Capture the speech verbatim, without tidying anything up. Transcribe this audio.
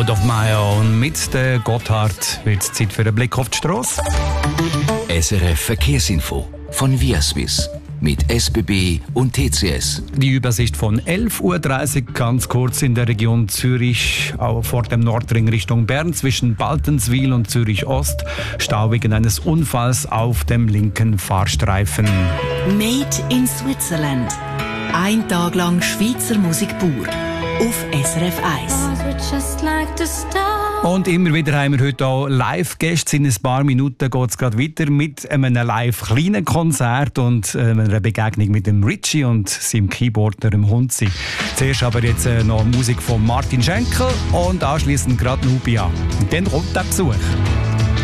Out of My Own. Mit der Gotthard wird es Zeit für einen Blick auf die Strasse. S R F Verkehrsinfo von Viaswiss mit S B B und T C S. Die Übersicht von elf Uhr dreißig ganz kurz in der Region Zürich, auch vor dem Nordring Richtung Bern zwischen Baltenswil und Zürich Ost. Stau wegen eines Unfalls auf dem linken Fahrstreifen. Made in Switzerland. Ein Tag lang Schweizer Musik pur. Auf S R F eins. Und immer wieder haben wir heute auch Live-Gäste. In ein paar Minuten geht es gerade weiter mit einem live-kleinen Konzert und äh, einer Begegnung mit dem Richie und seinem Keyboarder, dem Hunzi. Zuerst aber jetzt äh, noch Musik von Martin Schenkel und anschliessend gerade Nubia. Und dann kommt der Besuch.